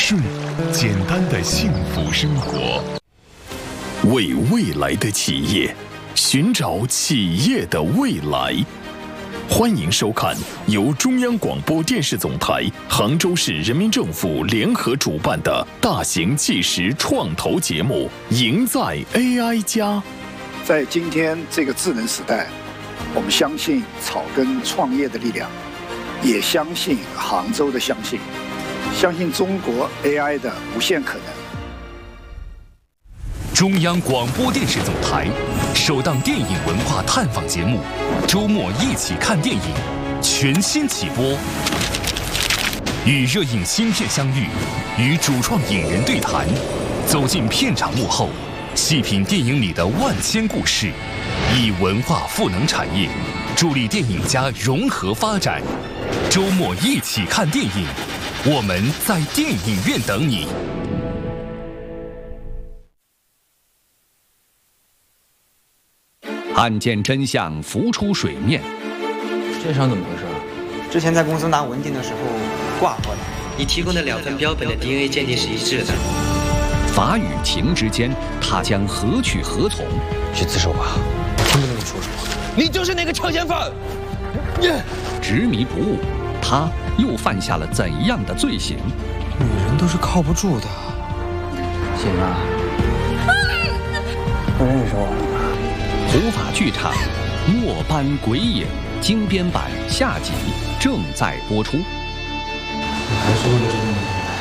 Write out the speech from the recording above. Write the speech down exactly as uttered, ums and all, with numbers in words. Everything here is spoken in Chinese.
顺，简单的幸福生活。为未来的企业，寻找企业的未来。欢迎收看由中央广播电视总台、杭州市人民政府联合主办的大型纪实创投节目《赢在 A I 加》。 在今天这个智能时代，我们相信草根创业的力量，也相信杭州的相信，相信中国 A I 的无限可能。 中央广播电视总台首档电影文化探访节目《周末一起看电影》全新起播，与热映新片相遇，与主创影人对谈，走进片场幕后，细品电影里的万千故事，以文化赋能产业，助力电影家融合发展。周末一起看电影，我们在电影院等你。 案件真相浮出水面。 这伤怎么回事？ 之前在公司拿文件的时候挂过的。 你提供的两份标本的 D N A 鉴定是一致的。 法与情之间，他将何去何从？ 去自首吧，听不懂你说什么。你就是那个强奸犯！ 执迷不悟，他又犯下了怎样的罪行？ 女人都是靠不住的。行啊，不认识我了吗？ 普法剧场《末班鬼影》精编版下集正在播出。 你还是问这个问题。